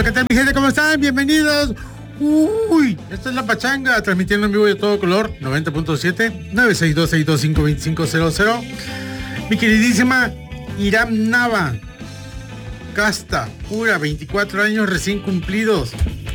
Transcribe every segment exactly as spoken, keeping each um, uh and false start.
Hola, ¿qué tal, mi gente? ¿Cómo están? Bienvenidos. Uy, esta es La Pachanga, transmitiendo en vivo de todo color, noventa punto siete, nueve seis dos, seis dos cinco, dos cinco cero cero. Mi queridísima Iram Nava, casta, pura, veinticuatro años recién cumplidos.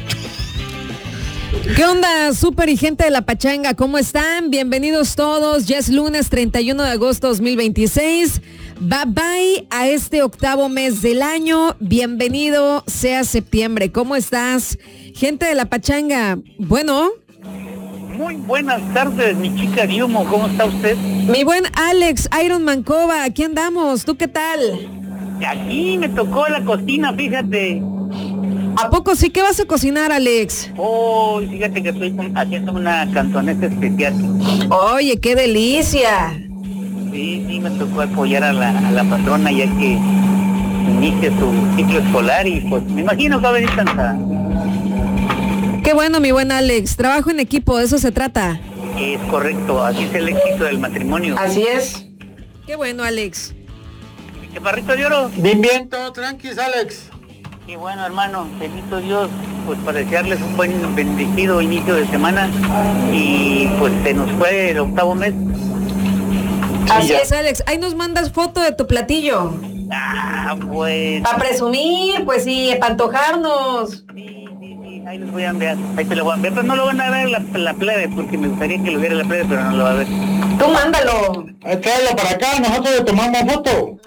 ¿Qué onda, súper y gente de La Pachanga? ¿Cómo están? Bienvenidos todos. Ya es lunes treinta y uno de agosto dos mil veintiséis. Bye bye a este octavo mes del año. Bienvenido sea septiembre. ¿Cómo estás, gente de La Pachanga? Bueno. Muy buenas tardes, mi chica Diumo. ¿Cómo está usted? Mi buen Alex Iron Mancova, aquí andamos. ¿Tú qué tal? Aquí me tocó la cocina, fíjate. ¿A poco sí? ¿Qué vas a cocinar, Alex? Oh, fíjate que estoy haciendo una cantoneta especial. Oye, qué delicia. Sí, sí, me tocó apoyar a la, a la patrona ya que inicia su ciclo escolar y pues me imagino que va a venir cansada. Qué bueno, mi buen Alex. Trabajo en equipo, de eso se trata. Es correcto, así es el éxito del matrimonio. Así es. Qué bueno, Alex. ¿Qué parrito de oro? Bien, bien, todo tranquis, Alex. Qué bueno, hermano, bendito Dios, pues para desearles un buen bendecido inicio de semana y pues se nos fue el octavo mes. Así es, Alex. Ahí nos mandas foto de tu platillo. Ah, pues... Para presumir, pues sí, para antojarnos. Sí, sí, sí, ahí les voy a enviar, ahí te lo voy a enviar, pero no lo van a ver la, la plebe, porque me gustaría que lo viera la plebe, pero no lo va a ver. Tú mándalo. Tráelo para acá, nosotros le tomamos foto.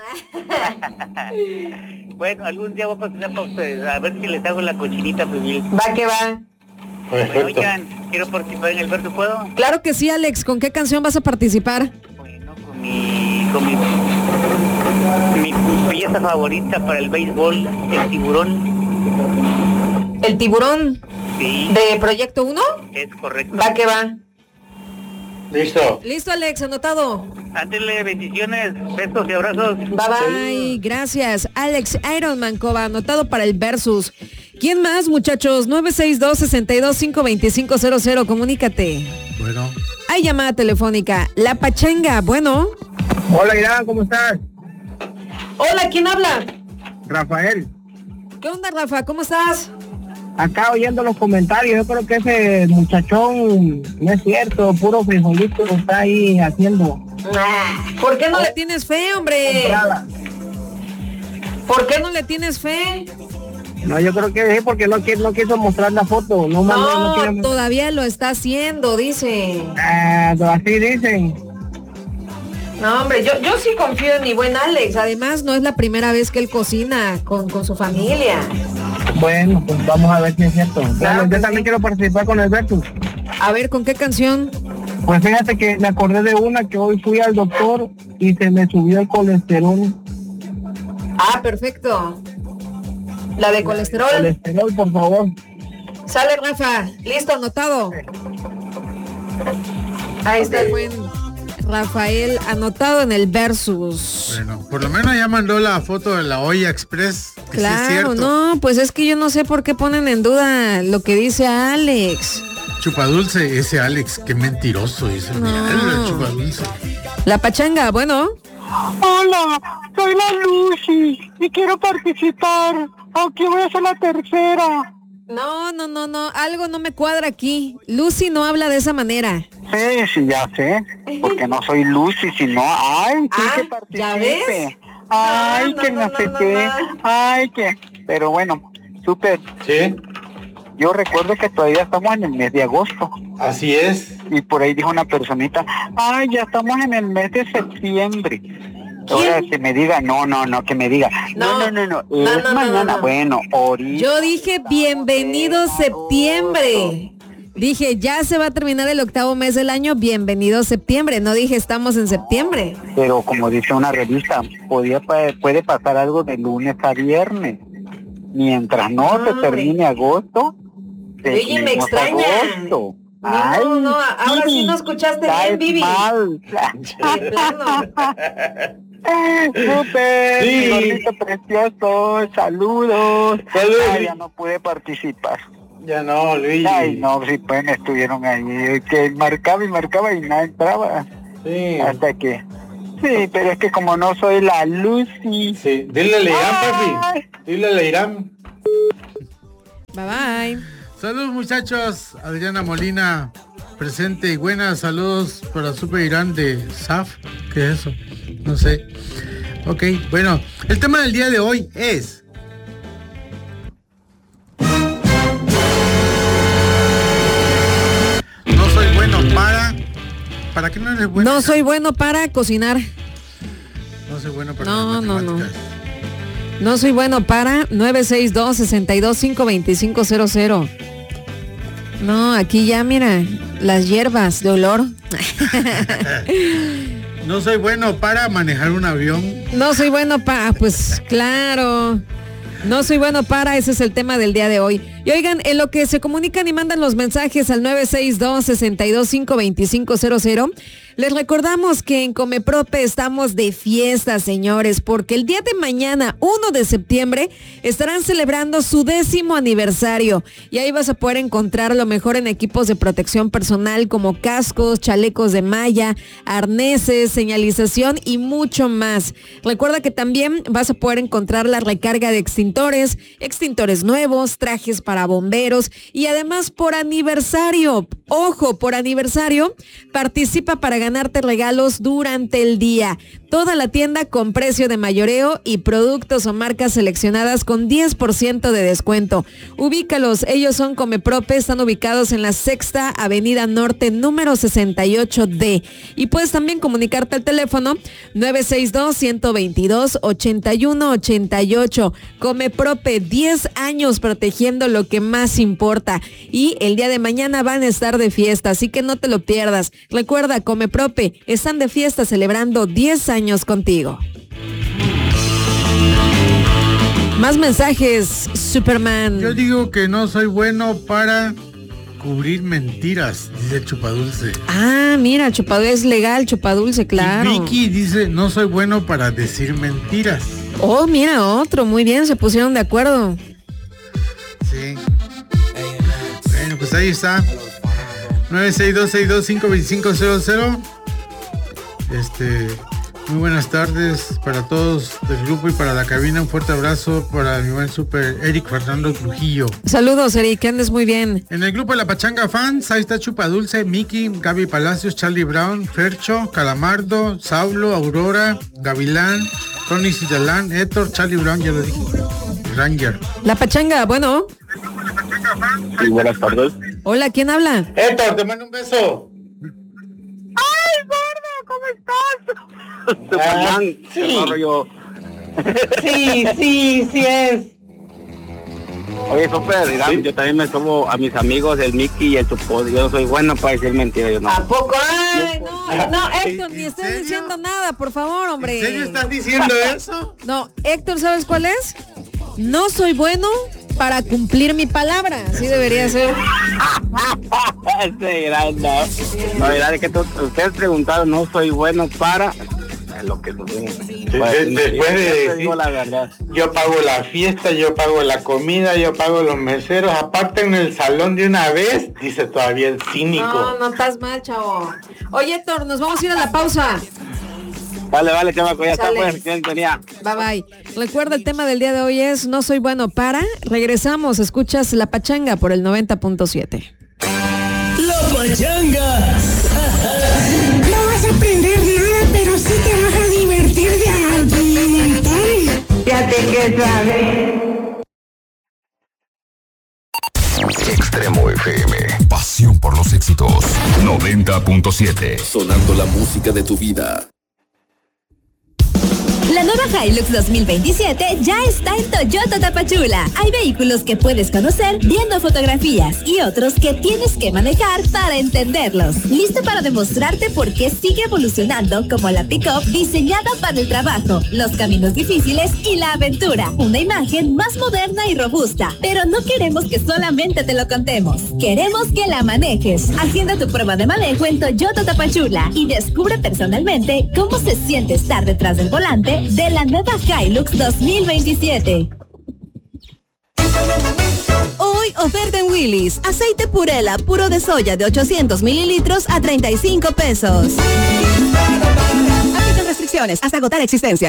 Bueno, algún día voy a pasar para ustedes, a ver si les hago la cochinita pibil. Va que va. Bueno, oigan, quiero participar en el verso, ¿puedo? Claro que sí, Alex. ¿Con qué canción vas a participar? Bueno, con mi... con mi... mi, mi pieza favorita para el béisbol, el tiburón. ¿El tiburón? Sí. ¿De Proyecto uno? Es correcto. Va que va. Listo. Listo, Alex, anotado. Ándele, bendiciones, besos y abrazos. Bye bye, gracias. Alex Iron Mancova, anotado para el Versus. ¿Quién más, muchachos? nueve seis dos, seis dos cinco, dos cinco cero cero, comunícate. Bueno. Hay llamada telefónica. La Pachanga, bueno. Hola, Irán, ¿cómo estás? Hola, ¿quién habla? Rafael. ¿Qué onda, Rafa? ¿Cómo estás? Acá oyendo los comentarios, yo creo que ese muchachón no es cierto, puro frijolito lo está ahí haciendo. ¿Por qué no le tienes fe, hombre? Comprada. ¿Por qué no le tienes fe? No, yo creo que es porque no, qui- no quiso mostrar la foto. No, mandó, no, No, quiere- todavía lo está haciendo, dice. Ah, así dicen. No, hombre, yo, yo sí confío en mi buen Alex. Además, no es la primera vez que él cocina con, con su familia. Bueno, pues vamos a ver si es cierto. Claro Bueno, que yo también sí. quiero participar con el versus. A ver, ¿con qué canción? Pues fíjate que me acordé de una que hoy fui al doctor y se me subió el colesterol. Ah, perfecto. La de colesterol. Colesterol, por favor. Sale, Rafa. Listo, anotado. Ahí está el buen Rafael, anotado en el Versus. Bueno, por lo menos ya mandó la foto de la olla express. Que sí es Claro, cierto. no, pues es que yo no sé por qué ponen en duda lo que dice Alex. Chupadulce, ese Alex, qué mentiroso, dice. No. Mira, el chupadulce. La Pachanga, bueno. Hola, soy la Lucy y quiero participar, aunque voy a ser la tercera. No, no, no, no, algo no me cuadra aquí. Lucy no habla de esa manera. Sí, sí, ya sé, porque no soy Lucy, sino, ay, sí Ah, que participe. ¿ya ves? Ay, No, que no, no, no, sé no, qué, no. ay, que, pero bueno, súper, Sí, yo recuerdo que todavía estamos en el mes de agosto, así es. y por ahí dijo una personita, ay, ya estamos en el mes de septiembre. Ahora que me diga, no, no, no, que me diga, no, No. no, no, no, No, es no, no, mañana, no, no. bueno, ahorita. Yo dije bienvenido septiembre. Dije, ya se va a terminar el octavo mes del año, bienvenido septiembre. No dije estamos en septiembre. Pero como dice una revista, podía pa- puede pasar algo de lunes a viernes. Mientras no Hombre. se termine agosto, Oye, me seguimos extraña. agosto. No, Ay, no, no, ahora sí no escuchaste bien, caes Vivi. mal. De plano. Súper, Sí. mi gordito precioso, saludos. Saludos. Ay, ya no pude participar. Ya no, Luis. Ay, no, sí, pues estuvieron ahí, que marcaba y marcaba y nada entraba. Sí. Hasta que... Sí, pero es que como no soy la Lucy... Sí. Dile a Leirán, Ay. papi. Dile a Leirán. Bye bye. Saludos muchachos, Adriana Molina, presente y buenas, saludos para Super Irán de S A F, ¿qué es eso? No sé. Ok, bueno, el tema del día de hoy es... No soy bueno para... ¿Para qué no eres bueno? No soy bueno para cocinar. No soy bueno para No, las no, no. matemáticas. No soy bueno para nueve seis dos, seis dos cinco, dos cinco cero cero. No, aquí ya mira, las hierbas de olor. No soy bueno para manejar un avión. No soy bueno para, pues claro. No soy bueno para, ese es el tema del día de hoy. Y oigan, en lo que se comunican y mandan los mensajes al nueve seis dos, seis dos cinco, dos cinco cero cero, les recordamos que en Comeprope estamos de fiesta, señores, porque el día de mañana, uno de septiembre, estarán celebrando su décimo aniversario. Y ahí vas a poder encontrar lo mejor en equipos de protección personal como cascos, chalecos de malla, arneses, señalización y mucho más. Recuerda que también vas a poder encontrar la recarga de extintores, extintores nuevos, trajes para bomberos y además por aniversario, ojo, por aniversario, participa para ganarte regalos durante el día. Toda la tienda con precio de mayoreo y productos o marcas seleccionadas con diez por ciento de descuento. Ubícalos, ellos son Comeprope, están ubicados en la Sexta Avenida Norte, número sesenta y ocho D. Y puedes también comunicarte al teléfono nueve seis dos, uno dos dos, ocho uno ocho ocho. Comeprope, diez años protegiendo lo que más importa. Y el día de mañana van a estar de fiesta, así que no te lo pierdas. Recuerda, Comeprope, están de fiesta celebrando diez años contigo. Más mensajes, Superman. Yo digo que no soy bueno para cubrir mentiras, dice Chupadulce. Ah, mira, Chupadulce es legal, Chupadulce, claro. Y Vicky dice, no soy bueno para decir mentiras. Oh, mira, otro, muy bien, se pusieron de acuerdo. Sí. Bueno, pues ahí está. nueve seis dos, seis dos cinco, dos cinco cero cero. Este, muy buenas tardes para todos del grupo y para la cabina. Un fuerte abrazo para mi buen super Eric Fernando Trujillo. Saludos, Eric, que andes muy bien. En el grupo de la Pachanga Fans, ahí está Chupadulce, Miki, Gaby Palacios, Charlie Brown, Fercho, Calamardo, Saulo, Aurora, Gavilán, Tony Citalán, Héctor, Charlie Brown, ya lo dije, Ranger. La Pachanga, bueno. Sí, buenas tardes. Hola, ¿quién habla? Héctor, te mando un beso. ¡Ay, gordo! ¿Cómo estás? Ah, sí. Sí, sí, sí es. Oye, súper, ¿Sí? Yo también me tomo a mis amigos, el Mickey y el Chupo. Yo soy bueno para decir mentiras. Yo no. ¿A poco? Ay, no, no, Héctor, ni estés serio? diciendo nada, por favor, hombre. ¿En serio estás diciendo eso? No, Héctor, ¿sabes cuál es? No soy bueno para cumplir mi palabra. Así debería ser. Sí, no, no. La verdad es que tú, ustedes preguntaron, no soy bueno para lo que tú Después de decir, digo la verdad. Yo pago la fiesta, yo pago la comida, yo pago los meseros, aparte en el salón de una vez, dice todavía el cínico. No, no estás mal, chavo. Oye, Héctor, nos vamos a ir a la pausa. Vale, vale, chamaco, ya Sale. está, pues, sintonía. Bye bye. Recuerda, el tema del día de hoy es no soy bueno para. Regresamos, escuchas La Pachanga por el noventa punto siete. La Pachanga. No vas a aprender nada, pero sí te vas a divertir de argumentar. Fíjate que sabes. Extremo F M. Pasión por los éxitos. noventa punto siete. Sonando la música de tu vida. La nueva Hilux dos mil veintisiete ya está en Toyota Tapachula. Hay vehículos que puedes conocer viendo fotografías y otros que tienes que manejar para entenderlos. Listo para demostrarte por qué sigue evolucionando como la pick-up diseñada para el trabajo, los caminos difíciles y la aventura. Una imagen más moderna y robusta, pero no queremos que solamente te lo contemos. Queremos que la manejes. Agenda tu prueba de manejo en Toyota Tapachula y descubre personalmente cómo se siente estar detrás del volante de la nueva Hilux dos mil veintisiete. Hoy oferta en Willy's. Aceite Purela puro de soya de ochocientos mililitros a treinta y cinco pesos. Aplican restricciones hasta agotar existencias.